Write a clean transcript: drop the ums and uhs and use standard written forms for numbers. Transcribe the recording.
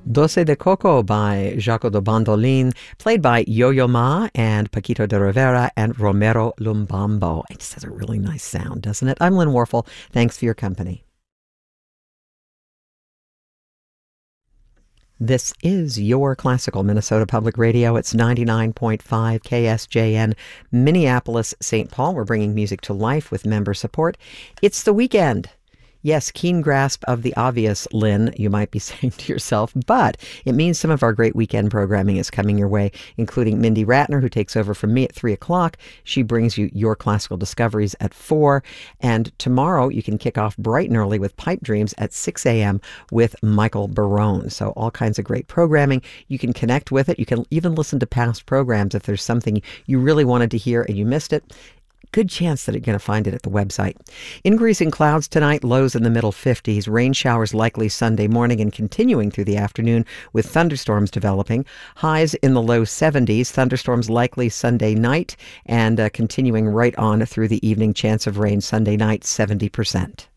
Doce de Coco by Jaco do Bandolim, played by Yo-Yo Ma and Paquito de Rivera and Romero Lumbambo. It just has a really nice sound, doesn't it? I'm Lynn Warfel. Thanks for your company. This is your classical Minnesota Public Radio. It's 99.5 KSJN, Minneapolis, St. Paul. We're bringing music to life with member support. It's the weekend. Yes, keen grasp of the obvious, Lynn, you might be saying to yourself, but it means some of our great weekend programming is coming your way, including Mindy Ratner, who takes over from me at 3 o'clock. She brings you your classical discoveries at 4. And tomorrow you can kick off bright and early with Pipe Dreams at 6 a.m. with Michael Barone. So all kinds of great programming. You can connect with it. You can even listen to past programs if there's something you really wanted to hear and you missed it. Good chance that you're going to find it at the website. Increasing clouds tonight, lows in the middle 50s. Rain showers likely Sunday morning and continuing through the afternoon with thunderstorms developing. Highs in the low 70s. Thunderstorms likely Sunday night and continuing right on through the evening. Chance of rain Sunday night, 70%.